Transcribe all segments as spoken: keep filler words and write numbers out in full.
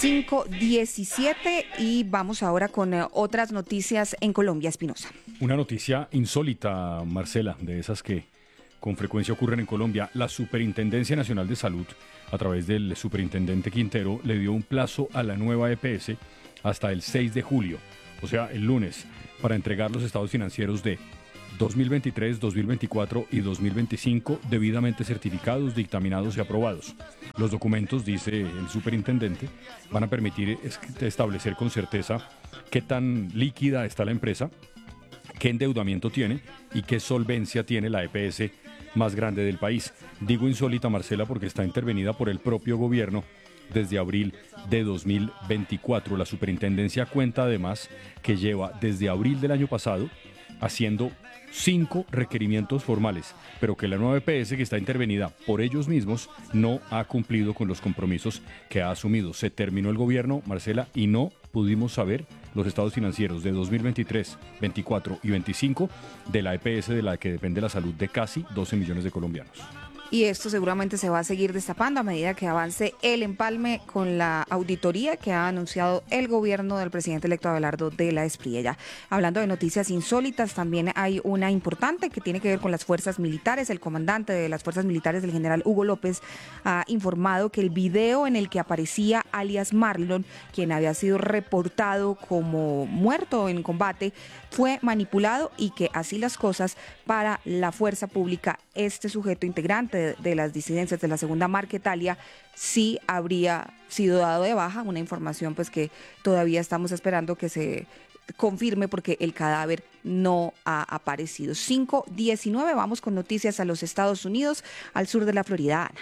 cinco diecisiete y vamos ahora con eh, otras noticias en Colombia. Espinosa. Una noticia insólita, Marcela, de esas que con frecuencia ocurren en Colombia. La Superintendencia Nacional de Salud, a través del superintendente Quintero, le dio un plazo a la nueva E P S hasta el seis de julio, o sea, el lunes, para entregar los estados financieros de dos mil veintitrés, dos mil veinticuatro y dos mil veinticinco debidamente certificados, dictaminados y aprobados. Los documentos, dice el superintendente, van a permitir establecer con certeza qué tan líquida está la empresa, qué endeudamiento tiene y qué solvencia tiene la E P S más grande del país. Digo insólita, Marcela, porque está intervenida por el propio gobierno desde abril de dos mil veinticuatro. La superintendencia cuenta además que lleva desde abril del año pasado haciendo cinco requerimientos formales, pero que la nueva E P S, que está intervenida por ellos mismos, no ha cumplido con los compromisos que ha asumido. Se terminó el gobierno, Marcela, y no pudimos saber los estados financieros de dos mil veintitrés, veinticuatro y veinticinco de la E P S, de la que depende la salud de casi doce millones de colombianos. Y esto seguramente se va a seguir destapando a medida que avance el empalme con la auditoría que ha anunciado el gobierno del presidente electo Abelardo de la Espriella. Hablando de noticias insólitas, también hay una importante que tiene que ver con las fuerzas militares. El comandante de las fuerzas militares, el general Hugo López, ha informado que el video en el que aparecía alias Marlon, quien había sido reportado como muerto en combate, fue manipulado y que así las cosas, para la fuerza pública, este sujeto integrante de, de las disidencias de la Segunda Marquetalia sí habría sido dado de baja, una información pues que todavía estamos esperando que se confirme porque el cadáver no ha aparecido. cinco diecinueve, vamos con noticias a los Estados Unidos, al sur de la Florida, Ana.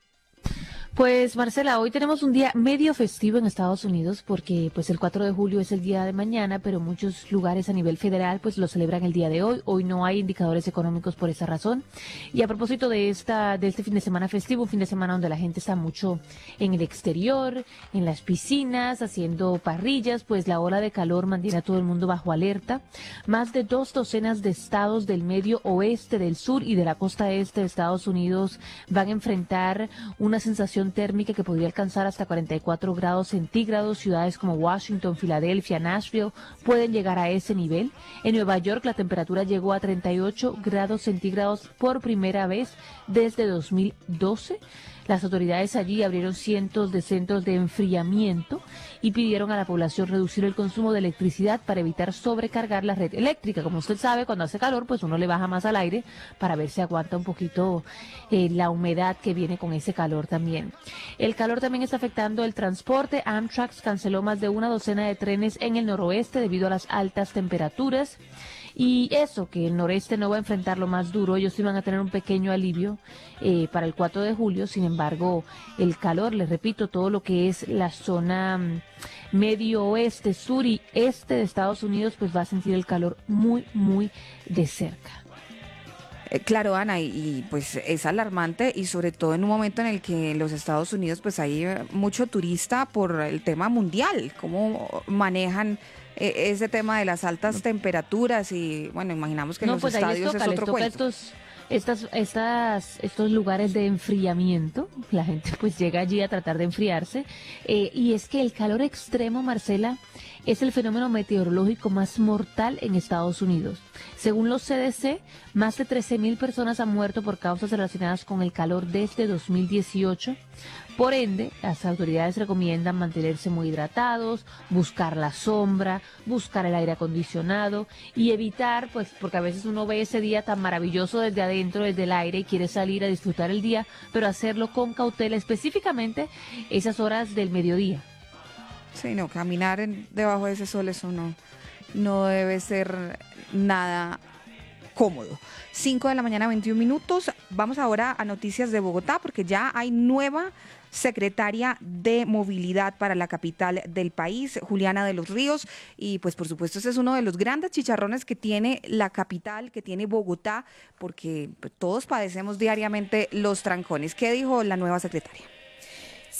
Pues Marcela, hoy tenemos un día medio festivo en Estados Unidos porque pues el cuatro de julio es el día de mañana, pero muchos lugares a nivel federal pues lo celebran el día de hoy. Hoy no hay indicadores económicos por esa razón. Y a propósito de esta de este fin de semana festivo, un fin de semana donde la gente está mucho en el exterior, en las piscinas, haciendo parrillas, pues la ola de calor mantiene a todo el mundo bajo alerta. Más de dos docenas de estados del medio oeste, del sur y de la costa este de Estados Unidos van a enfrentar una sensación térmica que podría alcanzar hasta cuarenta y cuatro grados centígrados. Ciudades como Washington, Filadelfia, Nashville pueden llegar a ese nivel. En Nueva York la temperatura llegó a treinta y ocho grados centígrados por primera vez desde dos mil doce. Las autoridades allí abrieron cientos de centros de enfriamiento y pidieron a la población reducir el consumo de electricidad para evitar sobrecargar la red eléctrica. Como usted sabe, cuando hace calor, pues uno le baja más al aire para ver si aguanta un poquito eh, la humedad que viene con ese calor también. El calor también está afectando el transporte. Amtrak canceló más de una docena de trenes en el noroeste debido a las altas temperaturas. Y eso, que el noreste no va a enfrentar lo más duro, ellos sí van a tener un pequeño alivio eh, para el cuatro de julio. Sin embargo, el calor, les repito, todo lo que es la zona um, medio oeste, sur y este de Estados Unidos, pues va a sentir el calor muy, muy de cerca. Claro, Ana, y, y pues es alarmante, y sobre todo en un momento en el que en los Estados Unidos pues hay mucho turista por el tema mundial, cómo manejan eh, ese tema de las altas temperaturas y bueno, imaginamos que en no, los pues estadios toca, es otro cuento. Estos... Estas, estas, estos lugares de enfriamiento, la gente pues llega allí a tratar de enfriarse, eh, y es que el calor extremo, Marcela, es el fenómeno meteorológico más mortal en Estados Unidos. Según los C D C, más de trece mil personas han muerto por causas relacionadas con el calor desde dos mil dieciocho. Por ende, las autoridades recomiendan mantenerse muy hidratados, buscar la sombra, buscar el aire acondicionado y evitar, pues, porque a veces uno ve ese día tan maravilloso desde adentro, desde el aire, y quiere salir a disfrutar el día, pero hacerlo con cautela, específicamente esas horas del mediodía. Sí, no, caminar en, debajo de ese sol, eso no, no debe ser nada cómodo. cinco de la mañana, veintiún minutos. Vamos ahora a noticias de Bogotá, porque ya hay nueva secretaria de movilidad para la capital del país, Juliana de los Ríos, y pues por supuesto ese es uno de los grandes chicharrones que tiene la capital, que tiene Bogotá, porque pues, todos padecemos diariamente los trancones. ¿Qué dijo la nueva secretaria?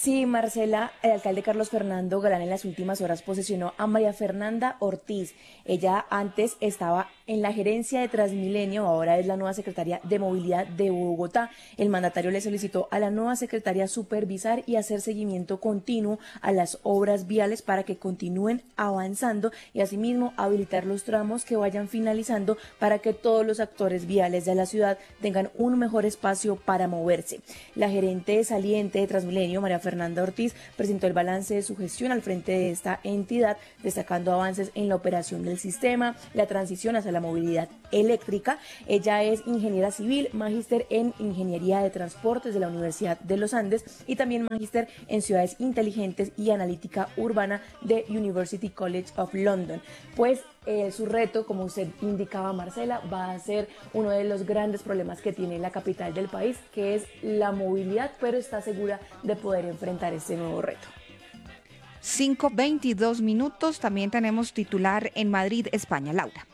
Sí, Marcela, el alcalde Carlos Fernando Galán en las últimas horas posesionó a María Fernanda Ortiz. Ella antes estaba en la gerencia de Transmilenio, ahora es la nueva secretaria de Movilidad de Bogotá. El mandatario le solicitó a la nueva secretaria supervisar y hacer seguimiento continuo a las obras viales para que continúen avanzando y asimismo habilitar los tramos que vayan finalizando para que todos los actores viales de la ciudad tengan un mejor espacio para moverse. La gerente saliente de Transmilenio, María Fernanda Ortiz, presentó el balance de su gestión al frente de esta entidad, destacando avances en la operación del sistema, la transición hacia la movilidad eléctrica. Ella es ingeniera civil, magíster en ingeniería de transportes de la Universidad de los Andes y también magíster en ciudades inteligentes y analítica urbana de University College of London. Pues eh, su reto, como usted indicaba, Marcela, va a ser uno de los grandes problemas que tiene la capital del país, que es la movilidad, pero está segura de poder enfrentar este nuevo reto. cinco veintidós minutos, también tenemos titular en Madrid, España. Laura.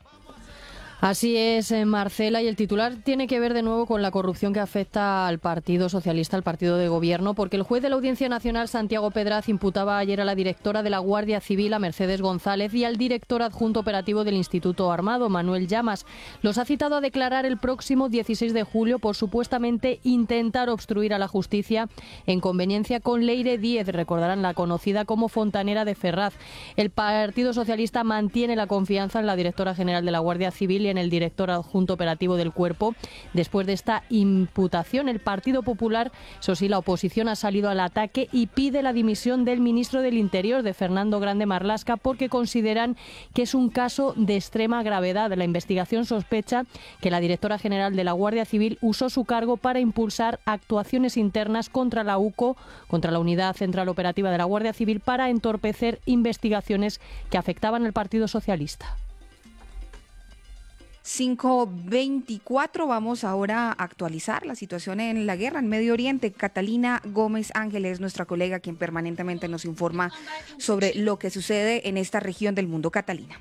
Así es, Marcela, y el titular tiene que ver de nuevo con la corrupción que afecta al Partido Socialista, al partido de gobierno, porque el juez de la Audiencia Nacional, Santiago Pedraz, imputaba ayer a la directora de la Guardia Civil, a Mercedes González, y al director adjunto operativo del Instituto Armado, Manuel Llamas. Los ha citado a declarar el próximo dieciséis de julio por supuestamente intentar obstruir a la justicia en conveniencia con Leire Díez, recordarán, la conocida como Fontanera de Ferraz. El Partido Socialista mantiene la confianza en la directora general de la Guardia Civil y en el director adjunto operativo del cuerpo. Después de esta imputación, el Partido Popular, eso sí, la oposición ha salido al ataque y pide la dimisión del ministro del Interior, de Fernando Grande Marlaska, porque consideran que es un caso de extrema gravedad. La investigación sospecha que la directora general de la Guardia Civil usó su cargo para impulsar actuaciones internas contra la U C O, contra la Unidad Central Operativa de la Guardia Civil, para entorpecer investigaciones que afectaban al Partido Socialista. cinco veinticuatro, vamos ahora a actualizar la situación en la guerra en Medio Oriente. Catalina Gómez Ángeles, nuestra colega, quien permanentemente nos informa sobre lo que sucede en esta región del mundo. Catalina.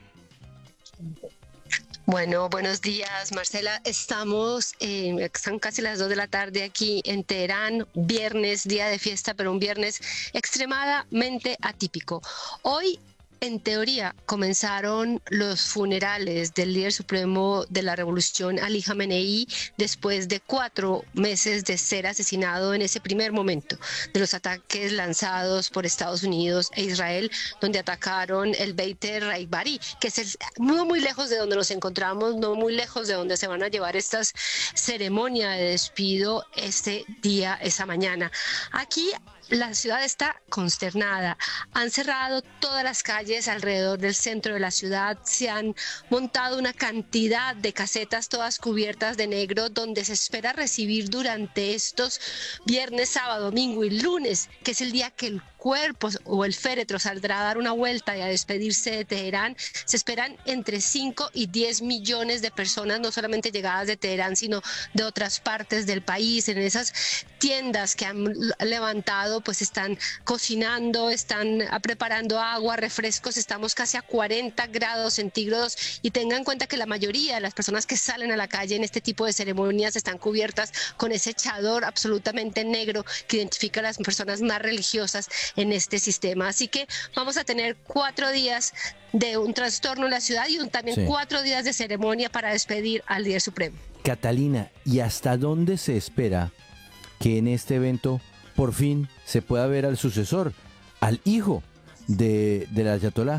Bueno, buenos días, Marcela. Estamos, eh, están casi las dos de la tarde aquí en Teherán, viernes, día de fiesta, pero un viernes extremadamente atípico. Hoy, en teoría, comenzaron los funerales del líder supremo de la revolución, Ali Jamenei, después de cuatro meses de ser asesinado en ese primer momento de los ataques lanzados por Estados Unidos e Israel, donde atacaron el Beit Raibari, que es el, no muy lejos de donde nos encontramos, no muy lejos de donde se van a llevar estas ceremonias de despido este día, esa mañana. Aquí la ciudad está consternada. Han cerrado todas las calles alrededor del centro de la ciudad. Se han montado una cantidad de casetas todas cubiertas de negro, donde se espera recibir durante estos viernes, sábado, domingo y lunes, que es el día que el cuerpo o el féretro saldrá a dar una vuelta y a despedirse de Teherán. Se esperan entre cinco y diez millones de personas, no solamente llegadas de Teherán, sino de otras partes del país. En esas tiendas que han levantado, pues están cocinando, están preparando agua, refrescos. Estamos casi a cuarenta grados centígrados y tengan en cuenta que la mayoría de las personas que salen a la calle en este tipo de ceremonias están cubiertas con ese chador absolutamente negro que identifica a las personas más religiosas en este sistema. Así que vamos a tener cuatro días de un trastorno en la ciudad y un, también sí. cuatro días de ceremonia para despedir al líder supremo. Catalina, ¿y hasta dónde se espera que en este evento por fin se pueda ver al sucesor, al hijo de, de la ayatolá?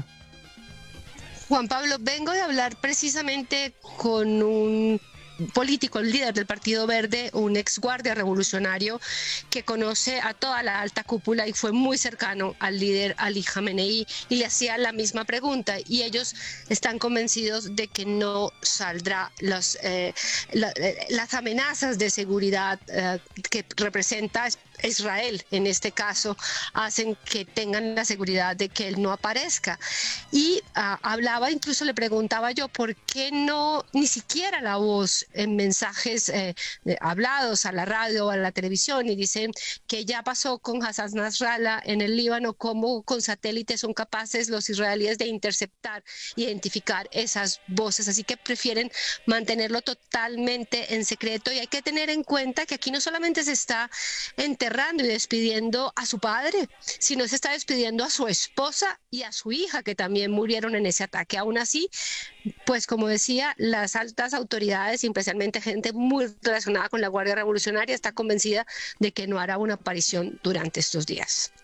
Juan Pablo, vengo de hablar precisamente con un político, el líder del Partido Verde, un ex guardia revolucionario que conoce a toda la alta cúpula y fue muy cercano al líder Ali Jamenei, y le hacía la misma pregunta, y ellos están convencidos de que no saldrá los, eh, la, las amenazas de seguridad eh, que representa Israel en este caso, hacen que tengan la seguridad de que él no aparezca. Y uh, hablaba, incluso le preguntaba yo, ¿por qué no ni siquiera la voz en mensajes eh, hablados a la radio o a la televisión? Y dicen que ya pasó con Hassan Nasrallah en el Líbano, cómo con satélites son capaces los israelíes de interceptar, identificar esas voces, así que prefieren mantenerlo totalmente en secreto. Y hay que tener en cuenta que aquí no solamente se está enterando enterrando y despidiendo a su padre, sino se está despidiendo a su esposa y a su hija, que también murieron en ese ataque. Aún así, pues como decía, las altas autoridades, y especialmente gente muy relacionada con la Guardia Revolucionaria, está convencida de que no hará una aparición durante estos días.